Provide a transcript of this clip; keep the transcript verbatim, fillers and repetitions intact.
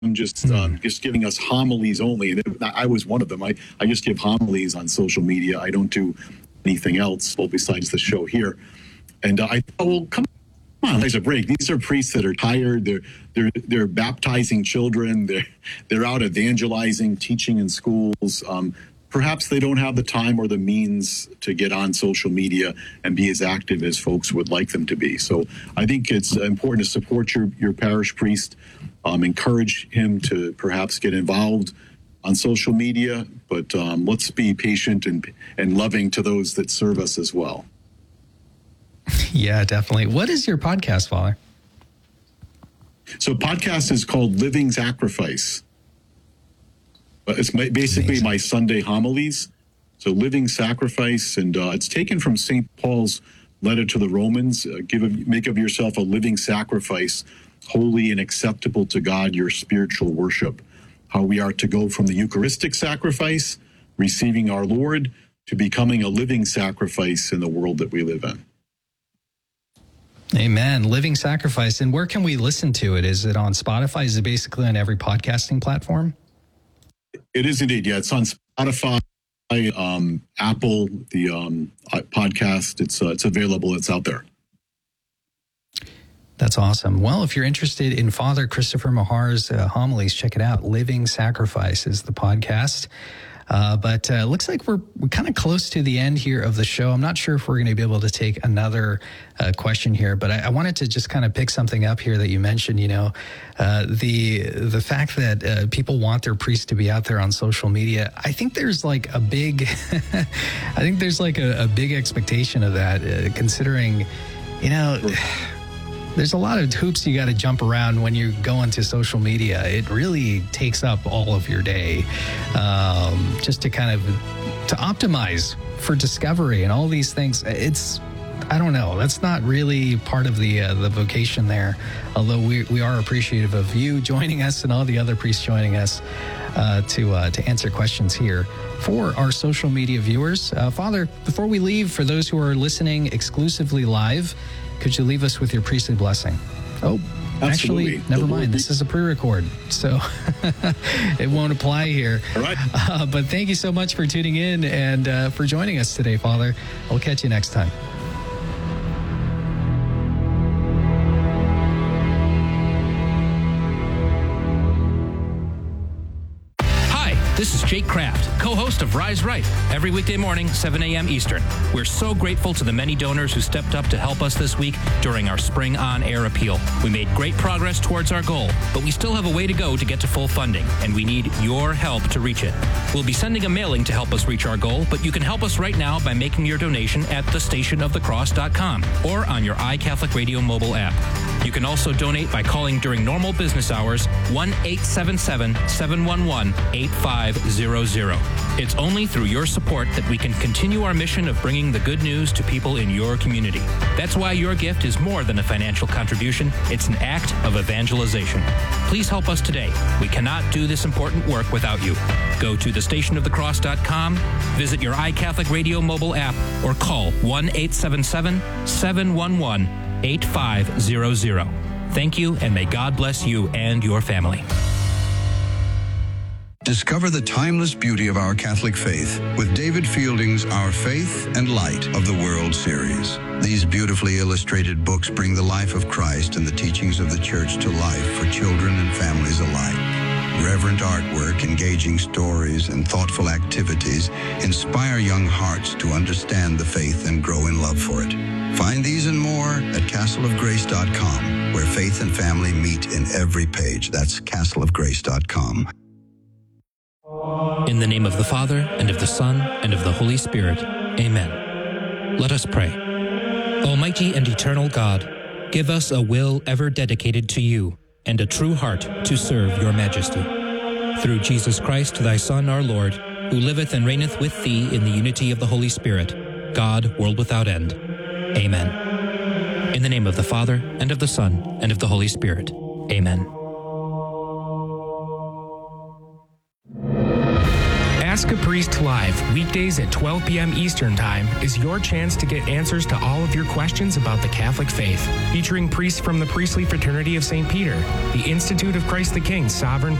just um, just giving us homilies only. And I was one of them. I, I just give homilies on social media. I don't do anything else, well, besides the show here. And uh, I thought, well, come on, there's a break. These are priests that are tired. They're they're they're baptizing children. They're they're out evangelizing, teaching in schools. Um, perhaps they don't have the time or the means to get on social media and be as active as folks would like them to be. So I think it's important to support your your parish priest. Um, encourage him to perhaps get involved on social media, but um, let's be patient and and loving to those that serve us as well. Yeah, definitely. What is your podcast, Father? So podcast is called Living Sacrifice. But it's basically Amazing. My Sunday homilies. So Living Sacrifice, and uh, it's taken from Saint Paul's letter to the Romans. Uh, give a, make of yourself a living sacrifice, holy and acceptable to God, your spiritual worship. How we are to go from the Eucharistic sacrifice, receiving our Lord, to becoming a living sacrifice in the world that we live in. Amen. Living Sacrifice. And where can we listen to it? Is it on Spotify? Is it basically on every podcasting platform? It is indeed. Yeah, it's on Spotify, um, Apple, the um, podcast. It's uh, it's available. It's out there. That's awesome. Well, if you're interested in Father Christopher Mahar's uh, homilies, check it out. Living Sacrifice is the podcast. Uh, but it uh, looks like we're, we're kind of close to the end here of the show. I'm not sure if we're going to be able to take another uh, question here, but I, I wanted to just kind of pick something up here that you mentioned, you know, uh, the the fact that uh, people want their priests to be out there on social media. I think there's like a big, I think there's like a, a big expectation of that, uh, considering, you know, there's a lot of hoops you got to jump around when you go into social media. It really takes up all of your day, um, just to kind of to optimize for discovery and all these things. It's, I don't know, that's not really part of the uh, the vocation there. Although we we are appreciative of you joining us and all the other priests joining us uh, to uh, to answer questions here for our social media viewers. Uh, Father, before we leave, for those who are listening exclusively live, could you leave us with your priestly blessing? Oh, Absolutely. Actually, never mind. This is a pre-record, so it won't apply here. All right. Uh, but thank you so much for tuning in and uh, for joining us today, Father. I'll catch you next time. This is Jake Kraft, co-host of Rise Right, every weekday morning, seven a.m. Eastern. We're so grateful to the many donors who stepped up to help us this week during our Spring On Air appeal. We made great progress towards our goal, but we still have a way to go to get to full funding, and we need your help to reach it. We'll be sending a mailing to help us reach our goal, but you can help us right now by making your donation at the station of the cross dot com or on your iCatholic Radio mobile app. You can also donate by calling during normal business hours, one eight seven seven, seven one one, eight five zero zero. It's only through your support that we can continue our mission of bringing the good news to people in your community. That's why your gift is more than a financial contribution. It's an act of evangelization. Please help us today. We cannot do this important work without you. Go to the station of the cross dot com, visit your iCatholic Radio mobile app, or call one eight seven seven, seven one one, eight five zero zero. Thank you, and may God bless you and your family. Discover the timeless beauty of our Catholic faith with David Fielding's Our Faith and Light of the World series. These beautifully illustrated books bring the life of Christ and the teachings of the Church to life for children and families alike. Reverent artwork, engaging stories, and thoughtful activities inspire young hearts to understand the faith and grow in love for it. Find these and more at castle of grace dot com, where faith and family meet in every page. That's castle of grace dot com. In the name of the Father, and of the Son, and of the Holy Spirit. Amen. Let us pray. Almighty and eternal God, give us a will ever dedicated to you, and a true heart to serve your majesty. Through Jesus Christ, thy Son, our Lord, who liveth and reigneth with thee in the unity of the Holy Spirit, God, world without end. Amen. In the name of the Father, and of the Son, and of the Holy Spirit. Amen. Ask a Priest Live, weekdays at twelve p.m. Eastern Time, is your chance to get answers to all of your questions about the Catholic faith. Featuring priests from the Priestly Fraternity of Saint Peter, the Institute of Christ the King Sovereign